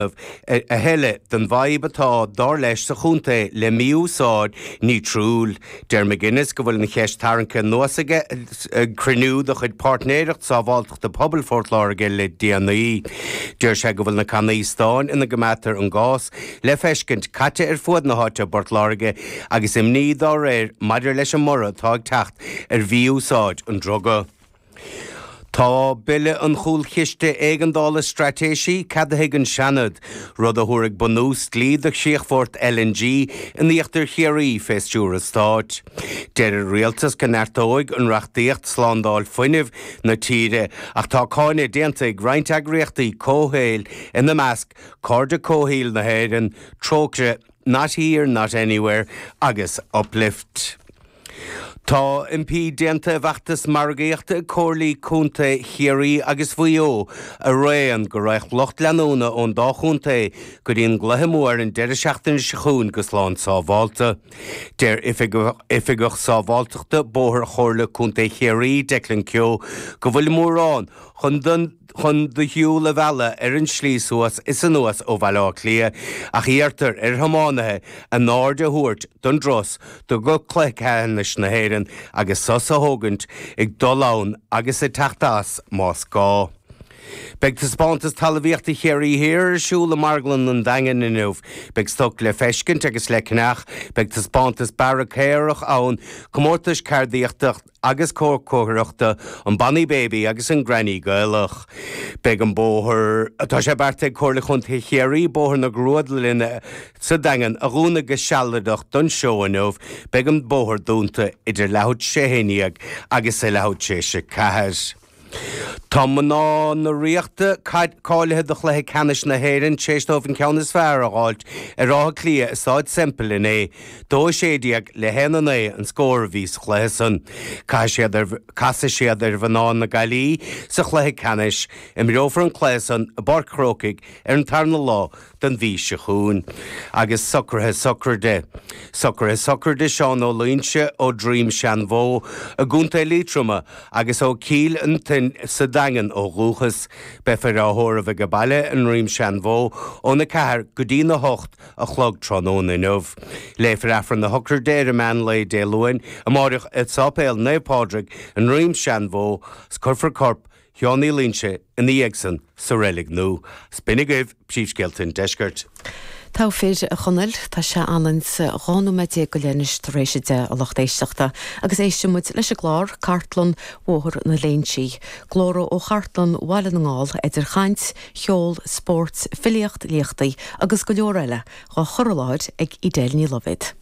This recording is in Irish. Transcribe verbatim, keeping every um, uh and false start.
a hele den vibe atá dar leis sa chunta le miúsáid ní trúl. Der McGuinness go bhfuil na cheist taranca nóasaige crinú do chud partnéireacht sa bháltacht de pobl fortláige le D N I. Der se go bhfuil na Canaístáin ina gomatar an gás le feiscint caite ar fuad na háte bortláige agus im ní dá réir maidir leis an mora tág techt ar bhíúsáid an droga. Tá bille an chúl chiiste éigendála stratéisi cadthaigh an seanad rud a thuairg bunús glíadach siachfort L N G in íochttar chéirí féstúr a stáit. Deir a rialtas go neartóig an reachtaíocht slándáil foiineh na tíre ach tá cáine déanta ag rointeagraíochtaí cóhéil ina measc cóirde cóhéil na héireann trógre not here, not anywhere agus uplift. Tá M P déanta bheachtas margaíochta cóirlaí cúnta chéirí agus bhuió a réan go raibh locht leanúna ón dá chunta go dtíon glutha mór an deire seachtain sichún go slán sábháilta. Deir ifigach sábháilteachta bóthar chóirla cúnta chéirí declan cio go bhfuil mórrán chun don chun do hiú le bhela ar an slísuas is an nuas ó bhela clia ach íartar ar thamánaithe a náirde thuairt don dros do go cléictheannis na héireann agus sos a thógant ag dólán agus i teachtas más gá. Beg ta spántas talabhíochta chéirí hir siúla marglan an dagan inniuh, beg stoc le feiscint agus le cnach, beg ta spántas baracéireach ann, comórtas cardíochtacht agus cócóireachta an banní baby agus an granny gailach. Beg an bóthir, tá sé barta cóirla chun chéirí bóthir na grúdlinne sa dagan a rúna go sealadach don seoinmh, beg an bóthir dúnta idir lehaid séhéniag agus é lehaid sé se cahar. Tá ná na riachta cáilethe do chléthe canis na héireann téistómh ceannas fear a gáilt ar rátha clia is áid simple in é, dó séideag le héanaan é an scóir vís chlésan. Casa siad ar bhanán na galí sa chléthe canis im rófar an chlésan a bar crócaig ar an tarna lá den bhí se chuún. Agus socrthe socr de. Socrthe socr de seán ó líonse ó Dream sean bhó a gúnta lítruma agus ó cíl an tin sa dagan ó rúchas befar áthóra bheith go baile an Dream sean bhó ó na cethir go dtí na hocht a chlog trónón inmh. Léifar afran na thucar déir a man le dé luin a mórich it sápéil népádraig an Dream sean bhó scurfar corp Johnny Lynche in the Exon, Sorellig nu. Spinnigave, Chiefskelton, Deshkert. Tá féidir a chonneil tá se anans ránúméide go lénis réisiide a lochtéisteachta agus é simuid leis a glár cartlan óthir na léintí. Glóra ó chartlan bhile na ngáil idir chaint, cheol, sport, filiocht, líochtaí agus go leor eile á chorláid ag idéil ní lovid.